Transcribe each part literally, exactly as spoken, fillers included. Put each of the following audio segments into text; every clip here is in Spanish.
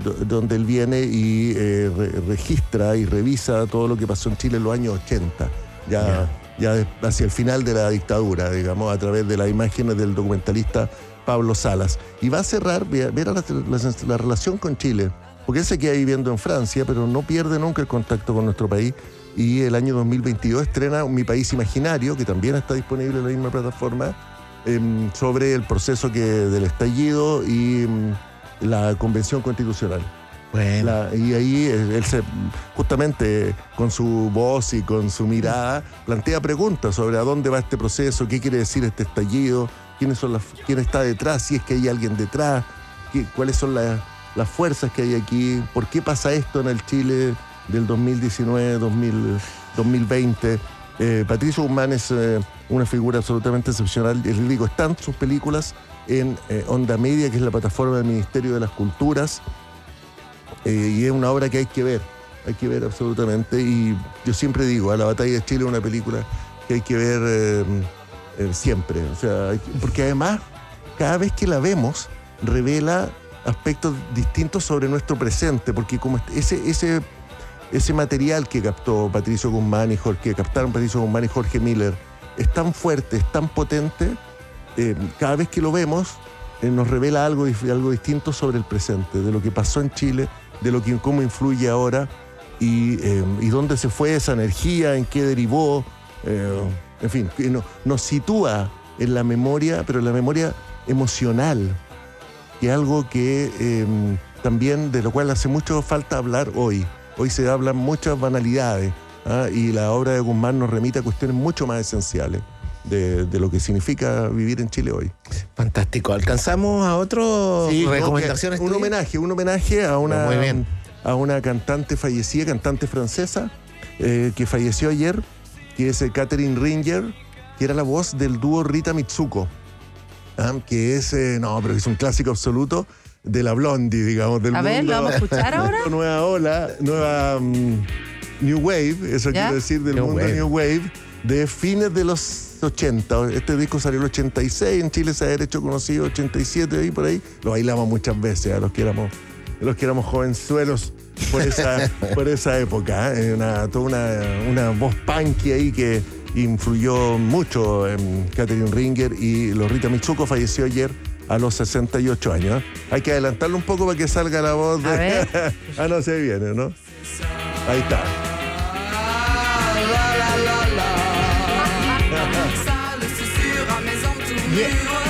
do, donde él viene y eh, re, registra y revisa todo lo que pasó en Chile en los años ochenta, ya, yeah. ya hacia el final de la dictadura, digamos, a través de las imágenes del documentalista Pablo Salas. Y va a cerrar, ver la, la, la relación con Chile, porque él se queda viviendo en Francia, pero no pierde nunca el contacto con nuestro país. Y el año dos mil veintidós estrena Mi País Imaginario, que también está disponible en la misma plataforma, eh, sobre el proceso que, del estallido y eh, la Convención Constitucional. Bueno. La, y ahí él se, justamente con su voz y con su mirada, plantea preguntas sobre a dónde va este proceso, qué quiere decir este estallido, quiénes son las, quién está detrás, si es que hay alguien detrás, qué, cuáles son las, las fuerzas que hay aquí, por qué pasa esto en el Chile del dos mil diecinueve, dos mil veinte. Eh, Patricio Guzmán es eh, una figura absolutamente excepcional. Les digo, están sus películas en eh, Onda Media, que es la plataforma del Ministerio de las Culturas, eh, y es una obra que hay que ver, hay que ver absolutamente. Y yo siempre digo, a La Batalla de Chile es una película que hay que ver eh, eh, siempre. O sea, hay que, porque además, cada vez que la vemos, revela aspectos distintos sobre nuestro presente, porque como ese... ese Ese material que captó Patricio Guzmán y Jorge, que captaron Patricio Guzmán y Jorge Miller, es tan fuerte, es tan potente, eh, cada vez que lo vemos eh, nos revela algo, algo distinto sobre el presente, de lo que pasó en Chile, de lo que cómo influye ahora y, eh, y dónde se fue esa energía, en qué derivó, eh, en fin, que no, nos sitúa en la memoria, pero en la memoria emocional, que es algo que eh, también de lo cual hace mucho falta hablar hoy. Hoy se hablan muchas banalidades, ¿ah? Y la obra de Guzmán nos remite a cuestiones mucho más esenciales de, de lo que significa vivir en Chile hoy. Fantástico. ¿Alcanzamos a otras sí, recomendaciones? No, un homenaje, un homenaje a una, Muy bien. a una cantante fallecida, cantante francesa, eh, que falleció ayer, que es Catherine Ringer, que era la voz del dúo Rita Mitsuko, ¿ah? que es, eh, no, pero es un clásico absoluto de la Blondie, digamos, del a mundo. ver, ¿lo vamos a escuchar ahora? Nueva ola, nueva um, New Wave, eso ¿Ya? quiere decir del New mundo Wave. New Wave, de fines de los ochenta. Este disco salió en el ochenta y seis, en Chile se había hecho conocido ochenta y siete, ahí por ahí. Lo bailamos muchas veces a los que éramos, a los que éramos jovenzuelos por esa, por esa época. ¿eh? Una, toda una, una voz punky ahí que influyó mucho en Catherine Ringer, y los Rita Mitsuko falleció ayer a los sesenta y ocho años. ¿eh? Hay que adelantarlo un poco para que salga la voz de... A ver. ah, no, se viene, ¿no? Ahí está. Yeah.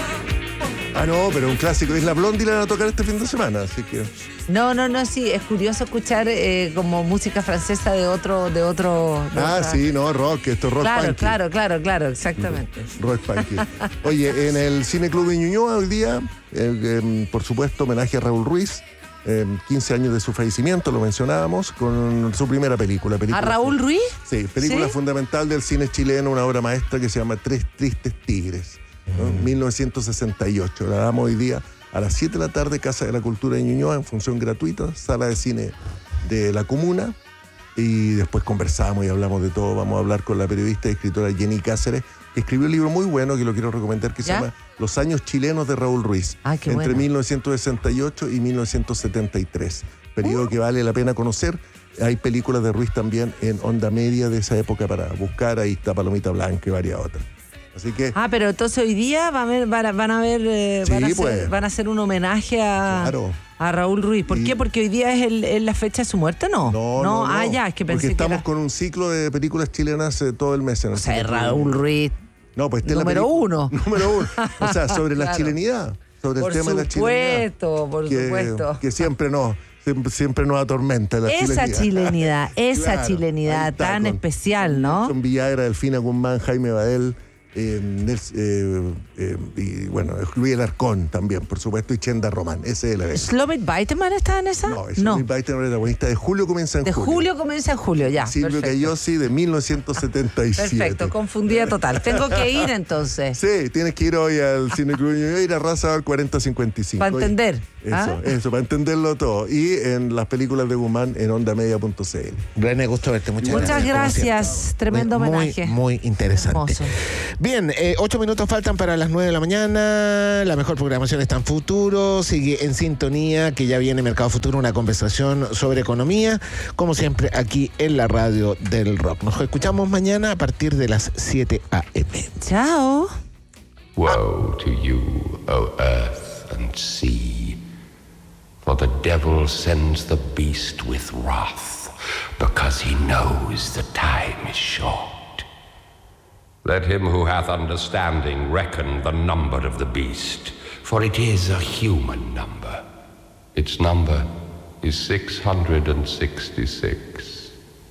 Ah, no, pero un clásico. Es la Blondie, la van a tocar este fin de semana, así que... No, no, no, sí, es curioso escuchar eh, como música francesa de otro... De otro de ah, otra... sí, no, rock, esto es rock claro, punky. Claro, claro, claro, exactamente. Rock punky. Oye, en el Cine Club de Ñuñoa hoy día, eh, eh, por supuesto, homenaje a Raúl Ruiz, eh, quince años de su fallecimiento, lo mencionábamos, con su primera película. película ¿A Raúl Ruiz? Sí, película ¿Sí? fundamental del cine chileno, una obra maestra que se llama Tres Tristes Tigres, ¿no? mm. mil novecientos sesenta y ocho. La damos hoy día a las siete de la tarde, Casa de la Cultura de Ñuñoa, en función gratuita, sala de cine de la comuna. Y después conversamos y hablamos de todo. Vamos a hablar con la periodista y escritora Jenny Cáceres, que escribió un libro muy bueno que lo quiero recomendar, que ¿Ya? se llama Los años chilenos de Raúl Ruiz, ah, qué entre bueno. mil novecientos sesenta y ocho y mil novecientos setenta y tres. Periodo uh. que vale la pena conocer. Hay películas de Ruiz también en Onda Media de esa época para buscar. Ahí está Palomita Blanca y varias otras. Así que... Ah, pero entonces hoy día van a ver, van a, van a, ver, eh, sí, van, a hacer, pues. van a hacer un homenaje a, claro. a Raúl Ruiz. ¿Por y... qué? ¿Porque hoy día es, el, es la fecha de su muerte? No. No, no, no. Ah, ya, es que pensé Porque estamos que era... con un ciclo de películas chilenas eh, todo el mes. En el o sea, Raúl Ruiz. No, pues este número es la uno. Número uno. O sea, sobre la claro. chilenidad. Sobre por el tema supuesto, de la chilenidad. por que, supuesto. Que siempre nos, siempre, siempre nos atormenta la esa chilenidad. chilenidad, esa claro, chilenidad está, tan con, especial, ¿no? Son Villagra, Delfina Guzmán, Jaime Badel, eh, eh, eh, y bueno, Luis Alarcón también, por supuesto, y Chenda Román. Ese es el evento. ¿Slomit Baiteman está en esa? No, Slomit Baiteman es la protagonista de Julio comienza en de julio. De julio comienza en julio, ya. Silvio perfecto. Cayosi de mil novecientos setenta y siete. Perfecto, confundida total. Tengo que ir entonces. Sí, tienes que ir hoy al Cine Club y ir a Raza al cuarenta cincuenta y cinco. Para entender. Eso, ¿Ah? eso, para entenderlo todo. Y en las películas de Guzmán en onda media punto c l. René, gusto verte. Muchas, Muchas gracias. gracias. Tremendo muy, homenaje. Muy, muy interesante. Hermoso. Bien, eh, ocho minutos faltan para las nueve de la mañana. La mejor programación está en Futuro. Sigue en sintonía, que ya viene Mercado Futuro, una conversación sobre economía, como siempre aquí en la radio del rock. Nos escuchamos mañana a partir de las siete a eme. Chao. Woe to you, O earth and sea, for the devil sends the beast with wrath, because he knows the time is short. Let him who hath understanding reckon the number of the beast, for it is a human number. Its number is six hundred sixty-six.